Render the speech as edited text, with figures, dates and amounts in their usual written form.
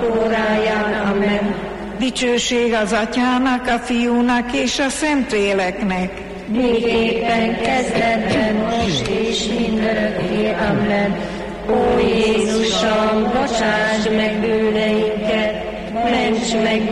óráján. Amen. Dicsőség az Atyának, a Fiúnak és a Szentléleknek. Miképpen kezdetben, most és mindörökké. Amen. Ó Jézusom, bocsáss meg bűneinket, ments meg